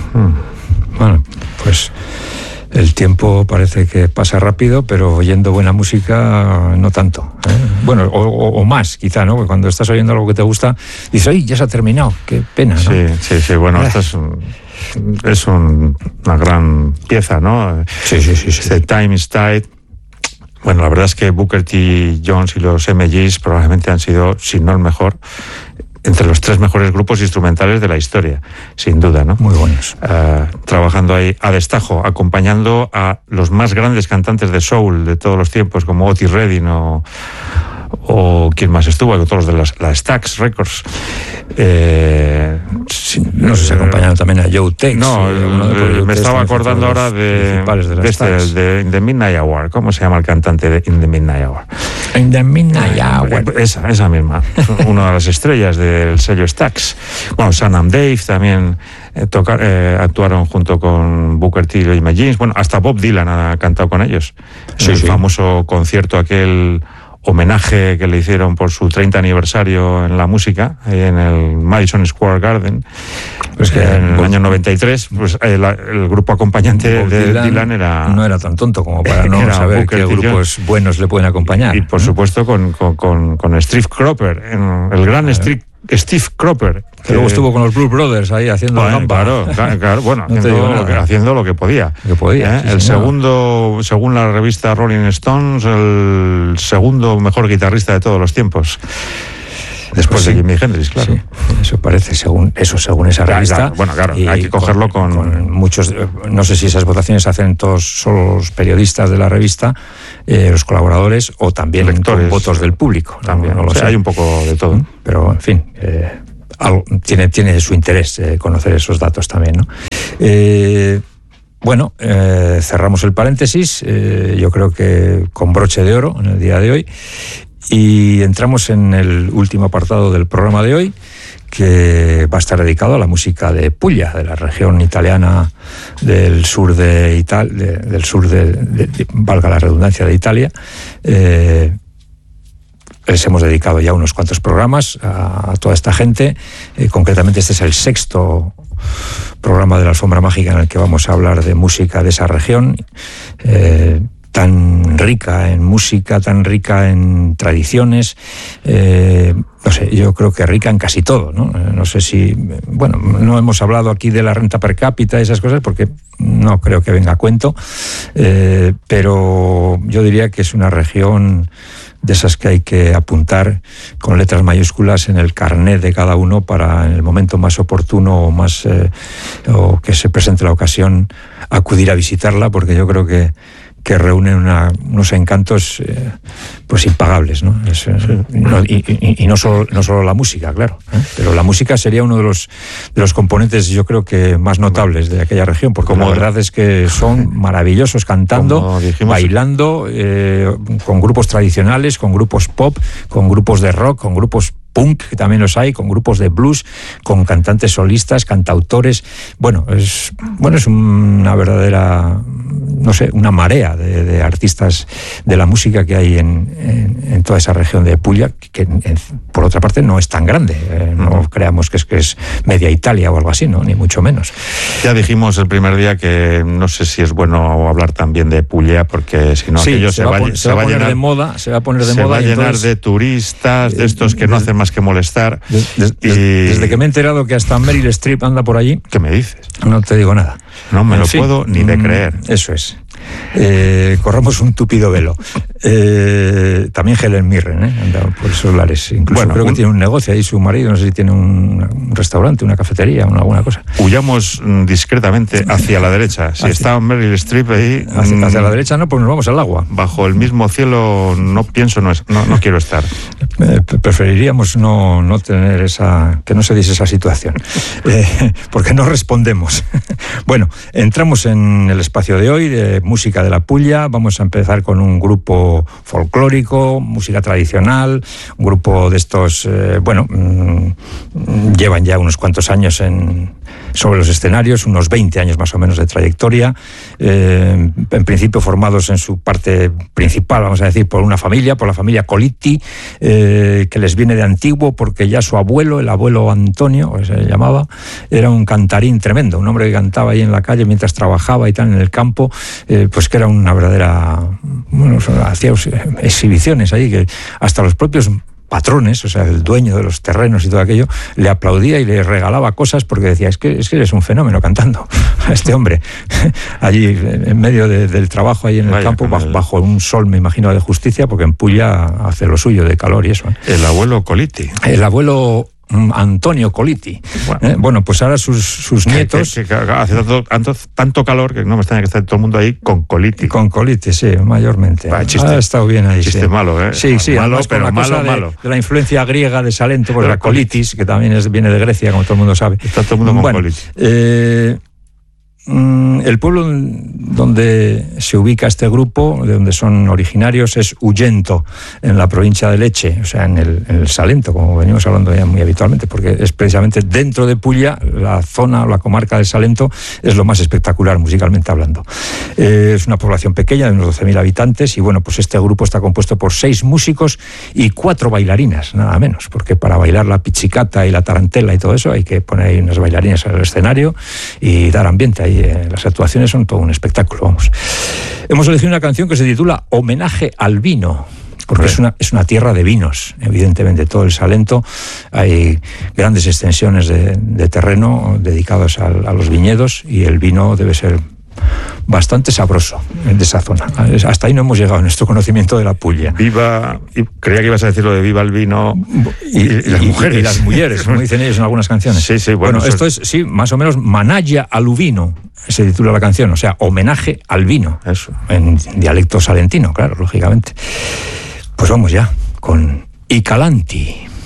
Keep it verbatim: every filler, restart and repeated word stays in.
Bueno, pues el tiempo parece que pasa rápido, pero oyendo buena música no tanto, ¿eh? Bueno, o, o, o más quizá, ¿no? Porque cuando estás oyendo algo que te gusta, dices, ¡ay, ya se ha terminado! ¡Qué pena!, ¿no? Sí, sí, sí, bueno, esto es, es un, una gran pieza, ¿no? Sí, sí, sí. sí. The Time is Tide. Bueno, la verdad es que Booker T. Jones y los M Gs probablemente han sido, si no el mejor, entre los tres mejores grupos instrumentales de la historia, sin duda, ¿no? Muy buenos. Uh, trabajando ahí a destajo, acompañando a los más grandes cantantes de soul de todos los tiempos, como Otis Redding o, o quién más estuvo, todos los de las, las Stax Records. Eh, sí, no sé si acompañaron también a Joe Tex. No, eh, me estaba acordando ahora de, de, de este, de In the Midnight Hour. ¿Cómo se llama el cantante de In the Midnight Hour? In the Midnight Hour. Esa, esa misma. Una de las estrellas del sello Stax. Bueno, Sam and Dave también eh, tocar, eh, actuaron junto con Booker T. y los M Gs. Bueno, hasta Bob Dylan ha cantado con ellos. Sí, el sí. famoso concierto aquel, homenaje que le hicieron por su treinta aniversario en la música, en el Madison Square Garden, pues que en el año noventa y tres, pues el, el grupo acompañante Bob de Dylan, Dylan era... No era tan tonto como para no saber Booker, qué grupos buenos le pueden acompañar. Y, y por ¿eh? supuesto con, con, con, con Steve Cropper, el gran Steve Steve Cropper. Que luego estuvo con los Blues Brothers ahí haciendo bueno, gamba. Claro, claro, claro, bueno, no haciendo, lo que, haciendo lo que podía. Que podía ¿eh? sí, el señor. segundo, según la revista Rolling Stones, el segundo mejor guitarrista de todos los tiempos. Después pues sí. de Jimi Hendrix, claro. Sí, eso parece, según eso según esa revista. Claro, bueno, claro, hay que cogerlo con, con... con muchos... No sé si esas votaciones se hacen todos solo los periodistas de la revista, eh, los colaboradores, o también lectores, con votos del público. También, no, no lo o sea, sé. Hay un poco de todo. Pero, en fin... Eh, algo, tiene, tiene su interés eh, conocer esos datos también, ¿no? Eh, bueno, eh, cerramos el paréntesis, eh, yo creo que con broche de oro en el día de hoy, y entramos en el último apartado del programa de hoy, que va a estar dedicado a la música de Puglia, de la región italiana del sur de Italia, de, del sur de, de, de, valga la redundancia, de Italia. Eh, Les hemos dedicado ya unos cuantos programas a, a toda esta gente. Eh, concretamente este es el sexto programa de la Alfombra Mágica en el que vamos a hablar de música de esa región, eh, tan rica en música, tan rica en tradiciones, eh, no sé, yo creo que rica en casi todo, ¿no? No sé si, bueno, no hemos hablado aquí de la renta per cápita y esas cosas porque no creo que venga a cuento, eh, pero yo diría que es una región de esas que hay que apuntar con letras mayúsculas en el carnet de cada uno para en el momento más oportuno o más eh, o que se presente la ocasión acudir a visitarla, porque yo creo que que reúnen una, unos encantos eh, pues impagables, ¿no? Es, sí. no y, y, y no solo no solo la música, claro, ¿eh? Pero la música sería uno de los de los componentes, yo creo que más notables de aquella región, porque como la verdad es que son maravillosos cantando, dijimos, bailando, eh, con grupos tradicionales, con grupos pop, con grupos de rock, con grupos punk, que también los hay, con grupos de blues, con cantantes solistas, cantautores. Bueno, es bueno es una verdadera, no sé, una marea de, de artistas de la música que hay en, en, en toda esa región de Puglia, que en, por otra parte no es tan grande. Eh, no uh-huh. creamos que es, que es media Italia o algo así, ¿no? Ni mucho menos. Ya dijimos el primer día que no sé si es bueno hablar también de Puglia, porque si no, sí, aquello se, se, va, va, se va a poner llenar de moda, se va a poner de se moda va a llenar entonces, de turistas, de estos que no hacen más que molestar. Des, des, y... Desde que me he enterado que hasta Meryl Streep anda por allí. ¿Qué me dices? No te digo nada. No me en lo fin, puedo ni de creer. Eso es. Eh, corramos un tupido velo. Eh, también Helen Mirren, ¿eh? Anda por esos lares. Incluso bueno, creo que un... tiene un negocio ahí su marido, no sé si tiene un, un restaurante, una cafetería, una, alguna cosa. Huyamos discretamente hacia la derecha. Si hacia... está Meryl Streep ahí... Hacia, hacia la derecha no, pues nos vamos al agua. Bajo el mismo cielo no pienso, no, es, no, no quiero estar. Eh, preferiríamos no, no tener esa... que no se diese esa situación. Eh, porque no respondemos. Bueno, entramos en el espacio de hoy de música de la Puglia. Vamos a empezar con un grupo folclórico, música tradicional, un grupo de estos, eh, bueno, mmm, llevan ya unos cuantos años en, sobre los escenarios, unos veinte años más o menos de trayectoria, eh, en principio formados en su parte principal, vamos a decir, por una familia, por la familia Coliti, eh, que les viene de antiguo, porque ya su abuelo, el abuelo Antonio, que se llamaba, era un cantarín tremendo, un hombre que cantaba ahí en la calle mientras trabajaba y tal en el campo, eh, pues que era una verdadera, bueno, hacía exhibiciones ahí que hasta los propios patrones, o sea, el dueño de los terrenos y todo aquello, le aplaudía y le regalaba cosas porque decía, es que, es que eres un fenómeno cantando a este hombre. Allí, en medio de, del trabajo, ahí en el Vaya, campo, bajo, el... bajo un sol, me imagino, de justicia, porque en Pulla hace lo suyo de calor y eso. ¿eh? El abuelo Coliti. El abuelo Antonio Coliti. Bueno, ¿eh? Bueno, pues ahora sus, sus nietos... Que, que, que hace tanto, tanto, tanto calor que no me extraña que esté todo el mundo ahí con Coliti. Con Coliti, sí, mayormente. Va, chiste, ha estado bien ahí. Chiste sí. malo, ¿eh? Sí, sí, malo, pero pero malo, de, malo. De la influencia griega de Salento, pues la colitis, que también es, viene de Grecia, como todo el mundo sabe. Está todo el mundo con bueno, Coliti. Eh, el pueblo donde se ubica este grupo, de donde son originarios, es Ullento, en la provincia de Lecce, o sea, en el, en el Salento, como venimos hablando ya muy habitualmente, porque es precisamente dentro de Pulla, la zona o la comarca del Salento es lo más espectacular musicalmente hablando. Eh, es una población pequeña de unos doce mil habitantes y bueno, pues este grupo está compuesto por seis músicos y cuatro bailarinas, nada menos, porque para bailar la pizzicata y la tarantela y todo eso hay que poner ahí unas bailarinas en el escenario y dar ambiente ahí. Las actuaciones son todo un espectáculo, vamos. Hemos elegido una canción que se titula Homenaje al vino, porque es una, es una tierra de vinos, evidentemente, todo el Salento. Hay grandes extensiones de, de terreno dedicados a, a los viñedos y el vino debe ser bastante sabroso de esa zona. Hasta ahí no hemos llegado en nuestro conocimiento de la Pulla. Viva, creía que ibas a decir lo de viva el vino y, y, y las mujeres. Y las mujeres, como dicen ellos en algunas canciones. Sí, sí, bueno. Bueno, esto es, sí, más o menos Manalla al vino, se titula la canción, o sea, homenaje al vino. Eso. En dialecto salentino, claro, lógicamente. Pues vamos ya con Icalanti.